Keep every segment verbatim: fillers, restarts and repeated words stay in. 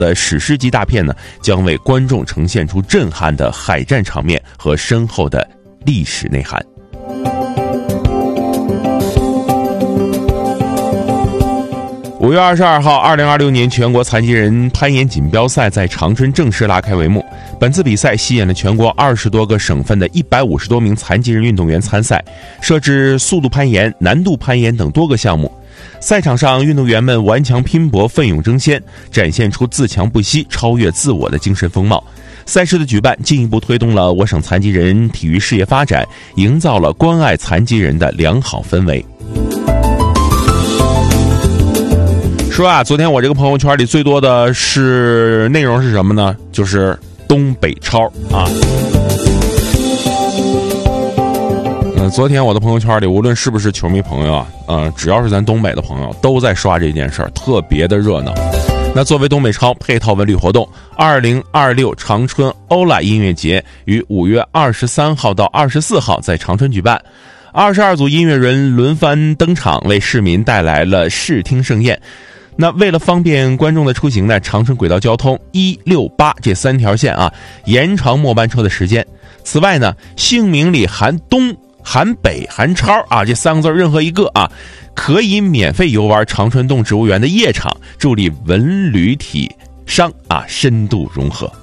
的史诗级大片呢，将为观众呈现出震撼的海战场面和深厚的历史内涵。五月二十二号，二零二六年全国残疾人攀岩锦标赛在长春正式拉开帷幕。本次比赛吸引了全国二十多个省份的一百五十多名残疾人运动员参赛，设置速度攀岩、难度攀岩等多个项目。赛场上，运动员们顽强拼搏、奋勇争先，展现出自强不息、超越自我的精神风貌。赛事的举办进一步推动了我省残疾人体育事业发展，营造了关爱残疾人的良好氛围。说啊，昨天我这个朋友圈里最多的是内容是什么呢？就是东北超啊。呃，昨天我的朋友圈里，无论是不是球迷朋友啊，呃，只要是咱东北的朋友，都在刷这件事儿，特别的热闹。那作为东北超配套文旅活动，二零二六长春欧拉音乐节于五月二十三号到二十四号在长春举办。二十二组音乐人轮番登场，为市民带来了视听盛宴。那为了方便观众的出行呢，长春轨道交通一六八这三条线啊，延长末班车的时间。此外呢，姓名里含东、含北、含超啊这三个字任何一个啊，可以免费游玩长春动植物园的夜场，助力文旅体商啊深度融合。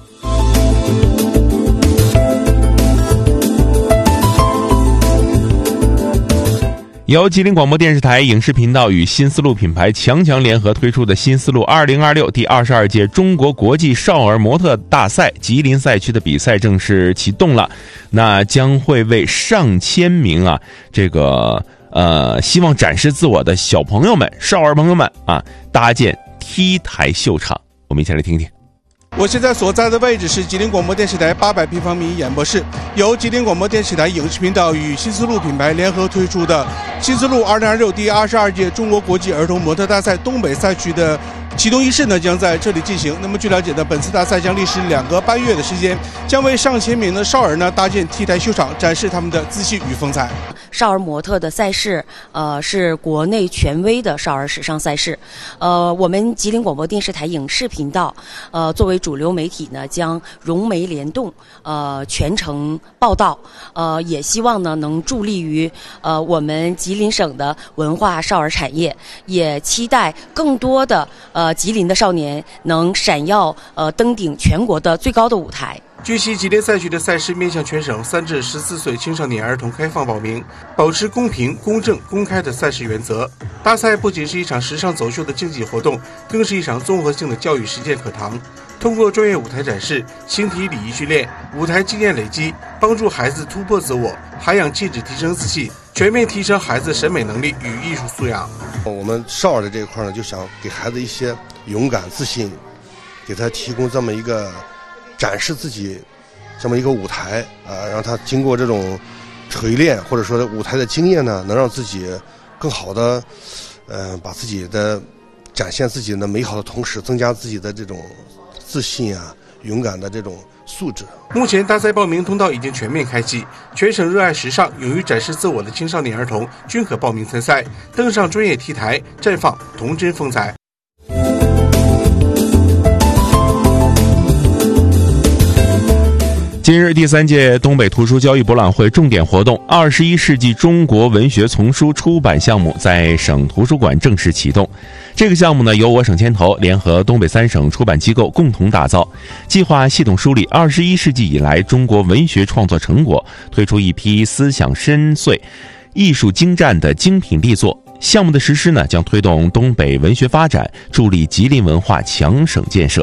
由吉林广播电视台影视频道与新丝路品牌强强联合推出的新丝路二零二六第二十二届中国国际少儿模特大赛吉林赛区的比赛正式启动了。那将会为上千名啊这个呃希望展示自我的小朋友们、少儿朋友们啊搭建 T 台秀场。我们一起来听听。 我现在所在的位置是吉林广播电视台八百平方米演播室，由吉林广播电视台影视频道与新丝路品牌联合推出的新丝路二零二六第二十二届中国国际儿童模特大赛东北赛区的启动仪式呢，将在这里进行。那么据了解呢，本次大赛将历时两个半月的时间，将为上千名的少儿呢搭建 T 台秀场，展示他们的自信与风采。 少儿模特的赛事，呃，是国内权威的少儿时尚赛事。呃，我们吉林广播电视台影视频道，呃，作为主流媒体呢，将融媒联动，呃，全程报道。呃，也希望呢能助力于呃我们吉林省的文化少儿产业，也期待更多的呃吉林的少年能闪耀呃登顶全国的最高的舞台。 据悉，吉林赛区的赛事面向全省三至十四岁青少年儿童开放报名，保持公平、公正、公开的赛事原则。大赛不仅是一场时尚走秀的竞技活动，更是一场综合性的教育实践课堂。通过专业舞台展示、形体礼仪训练、舞台经验累积，帮助孩子突破自我，涵养气质，提升自信，全面提升孩子审美能力与艺术素养。 我们少儿的这一块呢，就想给孩子一些勇敢、自信，给他提供这么一个展示自己这么一个舞台啊，让他经过这种锤炼或者说舞台的经验呢，能让自己更好的呃把自己的展现自己的美好的同时，增加自己的这种自信啊、勇敢的这种素质。 目前大赛报名通道已经全面开启，全省热爱时尚、勇于展示自我的青少年儿童均可报名参赛，登上专业 T 台，绽放童真风采。 今日第三届东北图书交易博览会重点活动二十一世纪中国文学丛书出版项目在省图书馆正式启动。这个项目呢，由我省牵头，联合东北三省出版机构共同打造，计划系统梳理二十一世纪以来中国文学创作成果，推出一批思想深邃、艺术精湛的精品力作。项目的实施呢，将推动东北文学发展，助力吉林文化强省建设。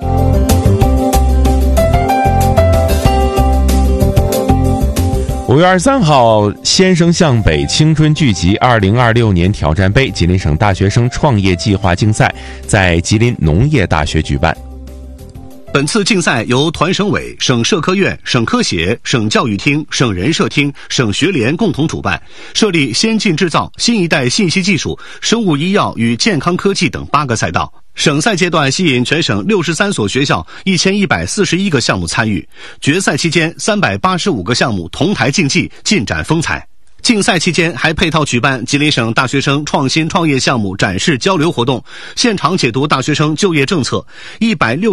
五月二十三号，先生向北青春聚集二零二六年挑战杯吉林省大学生创业计划竞赛在吉林农业大学举办。 本次竞赛由团省委、省社科院、省科协、省教育厅、省人社厅、省学联共同主办，设立先进制造、新一代信息技术、生物医药与健康科技等八个赛道。省赛阶段吸引全省六十三所学校一千一百四十一个项目参与，决赛期间三百八十五个项目同台竞技，尽展风采。竞赛期间还配套举办吉林省大学生创新创业项目展示交流活动，现场解读大学生就业政策，一百六